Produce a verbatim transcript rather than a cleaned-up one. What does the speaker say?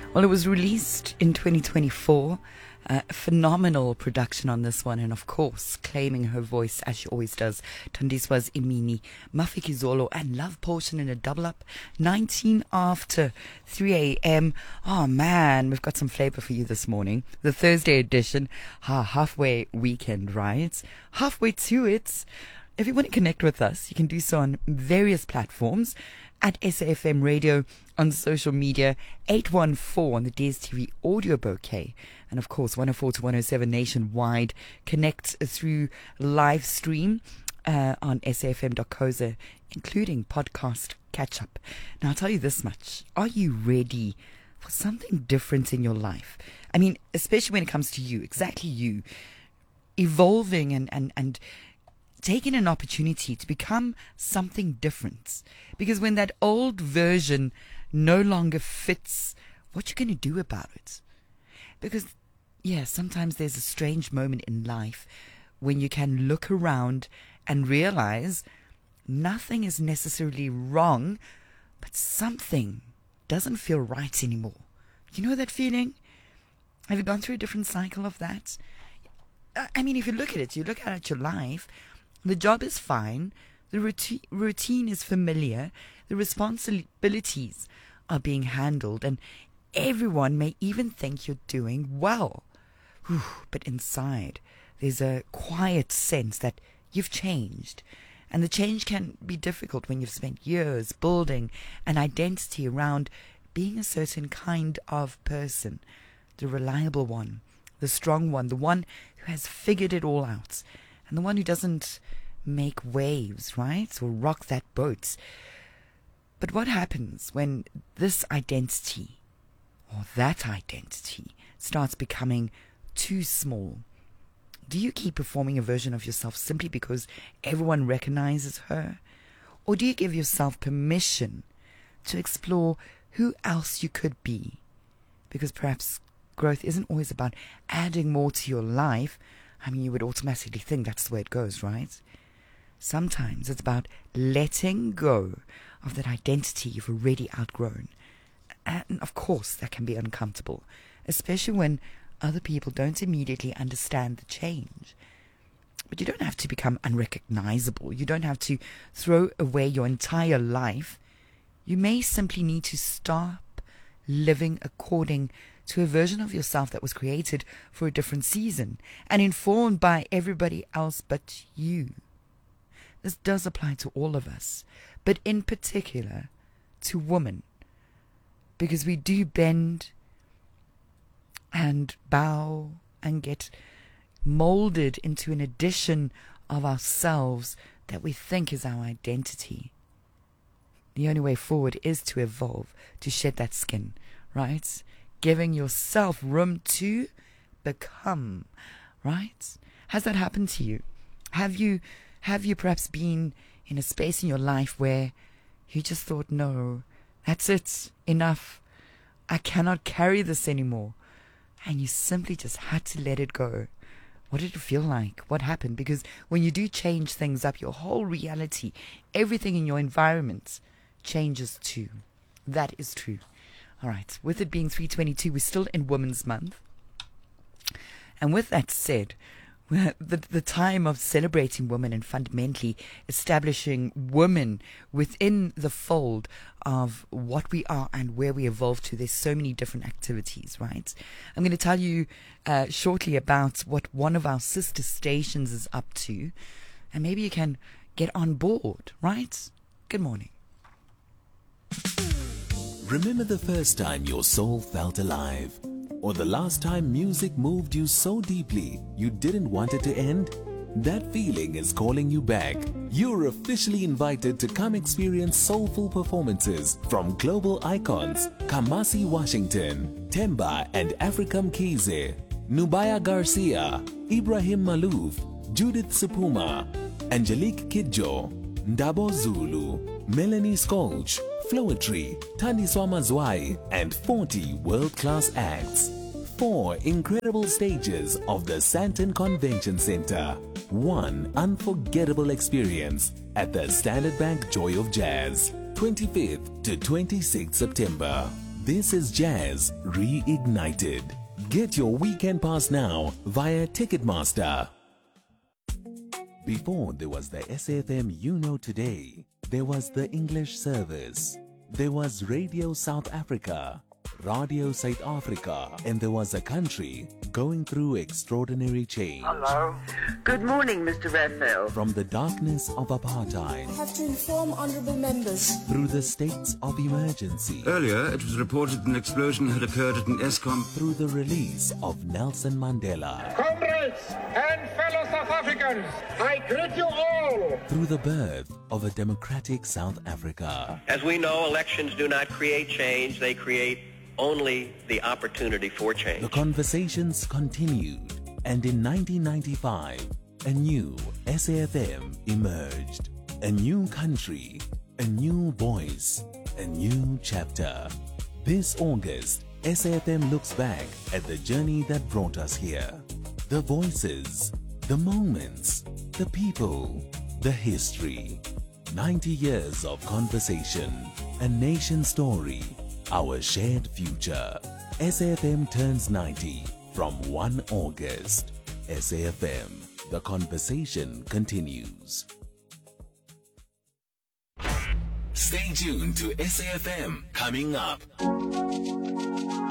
Well, it was released in twenty twenty-four. Uh, phenomenal production on this one, and of course, claiming her voice as she always does. Thandiswa's Imini, Mafikizolo, and Love Potion in a double up. nineteen after three a.m. Oh man, we've got some flavor for you this morning. The Thursday edition, ha, halfway weekend, right? Halfway to it. If you want to connect with us, you can do so on various platforms. At S A F M Radio, on social media, eight one four on the D S T V audio bouquet, and of course one oh four to one oh seven nationwide. Connect through live stream uh, on S A F M dot co za, including podcast catch up. Now I'll tell you this much: are you ready for something different in your life? I mean, especially when it comes to you, exactly you, evolving and and and. taking an opportunity to become something different. Because when that old version no longer fits, what you going to do about it? Because, yeah, sometimes there's a strange moment in life when you can look around and realize nothing is necessarily wrong, but something doesn't feel right anymore. You know that feeling? Have you gone through a different cycle of that? I mean, if you look at it, you look at your life. The job is fine, the routine, routine is familiar, the responsibilities are being handled, and everyone may even think you're doing well. Whew, but inside, there's a quiet sense that you've changed. And the change can be difficult when you've spent years building an identity around being a certain kind of person. The reliable one, the strong one, the one who has figured it all out. And the one who doesn't make waves, right? Or rock that boat. But what happens when this identity or that identity starts becoming too small? Do you keep performing a version of yourself simply because everyone recognizes her? Or do you give yourself permission to explore who else you could be? Because perhaps growth isn't always about adding more to your life. I mean, you would automatically think that's the way it goes, right? Sometimes it's about letting go of that identity you've already outgrown. And of course, that can be uncomfortable, especially when other people don't immediately understand the change. But you don't have to become unrecognizable. You don't have to throw away your entire life. You may simply need to stop living according to a version of yourself that was created for a different season and informed by everybody else but you. This does apply to all of us, but in particular to women, because we do bend and bow and get molded into an edition of ourselves that we think is our identity. The only way forward is to evolve, to shed that skin, right? Giving yourself room to become, right? Has that happened to you? Have you, have you perhaps been in a space in your life where you just thought, no, that's it, enough. I cannot carry this anymore. And you simply just had to let it go. What did it feel like? What happened? Because when you do change things up, your whole reality, everything in your environment changes too. That is true. All right, with it being three twenty-two, we're still in Women's Month. And with that said, the, the time of celebrating women and fundamentally establishing women within the fold of what we are and where we evolve to, there's so many different activities, right? I'm going to tell you uh, shortly about what one of our sister stations is up to, and maybe you can get on board, right? Good morning. Remember the first time your soul felt alive? Or the last time music moved you so deeply you didn't want it to end? That feeling is calling you back. You're officially invited to come experience soulful performances from global icons Kamasi Washington, Temba and Africam Kize, Nubaya Garcia, Ibrahim Malouf, Judith Supuma, Angelique Kidjo, Ndabo Zulu, Melanie Skolch, Flowetry, Thandiswa Mazwai, and forty world-class acts. Four incredible stages of the Sandton Convention Center. One unforgettable experience at the Standard Bank Joy of Jazz. twenty-fifth to twenty-sixth September. This is Jazz Reignited. Get your weekend pass now via Ticketmaster. Before there was the S A F M you know today, there was the English service. There was Radio South Africa, Radio South Africa, and there was a country going through extraordinary change. Hello. Good morning, Mister Raphael. From the darkness of apartheid, I have to inform honourable members. through the states of emergency, Earlier, it was reported an explosion had occurred at an ESCOM. through the release of Nelson Mandela, Comrades and fellow South Africans, I greet you all. through the birth of a democratic South Africa, As we know, elections do not create change, they create only the opportunity for change. the conversations continued, and in nineteen ninety-five, a new S A F M emerged. A new country, a new voice, a new chapter. This August, S A F M looks back at the journey that brought us here. The voices, the moments, the people, the history. ninety years of conversation, a nation story, our shared future. S A F M turns ninety from first of August. S A F M, the conversation continues. Stay tuned to S A F M coming up.